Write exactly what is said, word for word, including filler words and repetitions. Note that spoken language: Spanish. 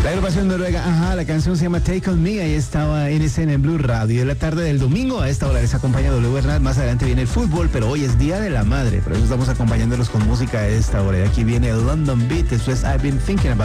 La agrupación noruega, ajá, la canción se llama Take On Me, ahí estaba en escena en Blue Radio. De la tarde del domingo, a esta hora les acompaña W Bernat, más adelante viene el fútbol, pero hoy es Día de la Madre, por eso estamos acompañándolos con música a esta hora. Y aquí viene London Beat, esto es I've Been Thinking About